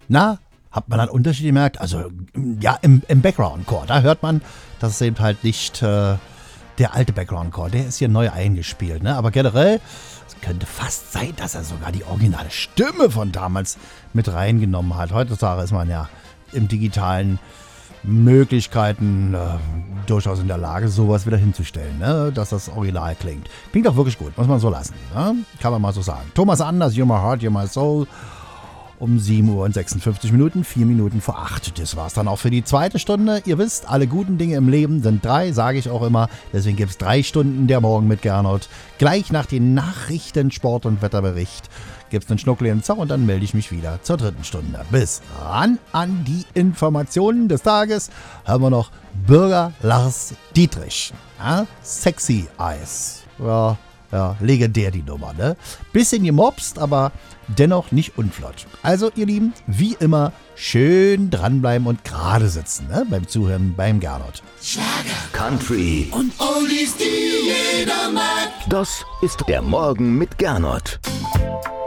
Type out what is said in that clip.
Na, hat man einen Unterschied gemerkt? Also, ja, im Background-Chor, da hört man, dass es eben halt nicht der alte Background-Chor, der ist hier neu eingespielt, ne? Aber generell, es könnte fast sein, dass er sogar die originale Stimme von damals mit reingenommen hat. Heutzutage ist man ja im digitalen Möglichkeiten durchaus in der Lage, sowas wieder hinzustellen, ne? Dass das Original klingt. Klingt auch wirklich gut, muss man so lassen, ne? Kann man mal so sagen. Thomas Anders, You're My Heart, You're My Soul. Um 7 Uhr und 56 Minuten, 4 Minuten vor 8. Das war's dann auch für die zweite Stunde. Ihr wisst, alle guten Dinge im Leben sind 3, sage ich auch immer. Deswegen gibt's 3 Stunden der Morgen mit Gernot. Gleich nach den Nachrichten, Sport- und Wetterbericht gibt's einen schnuckeligen Song und dann melde ich mich wieder zur 3. Stunde. Bis ran an die Informationen des Tages hören wir noch Bürger Lars Dietrich. Ja? Sexy Eyes. Ja, legendär die Nummer, ne? Bisschen gemobst, aber dennoch nicht unflott. Also, ihr Lieben, wie immer, schön dranbleiben und gerade sitzen, ne? Beim Zuhören beim Gernot. Schlager, Country und Oldies, die jeder mag. Das ist der Morgen mit Gernot.